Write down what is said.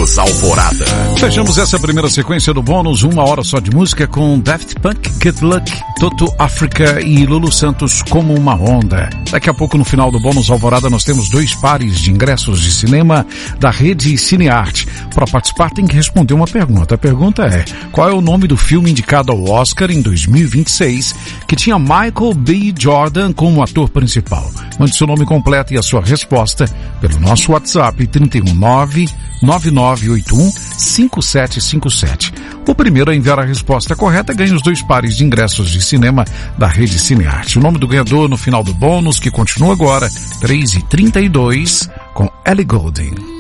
Bônus Alvorada. Fechamos essa primeira sequência do bônus, 1 hora só de música, com Daft Punk, Kid Luck, Toto Africa e Lulu Santos, Como Uma Onda. Daqui a pouco, no final do bônus Alvorada, nós temos 2 pares de ingressos de cinema da rede Cinearte. Para participar, tem que responder uma pergunta. A pergunta é: qual é o nome do filme indicado ao Oscar em 2026, que tinha Michael B. Jordan como ator principal? Mande seu nome completo e a sua resposta pelo nosso WhatsApp 319-9981-5757. O primeiro a enviar a resposta correta ganha os 2 pares de ingressos de cinema da rede Cinearte. O nome do ganhador no final do bônus, que continua agora, 3h32, com Ellie Goulding.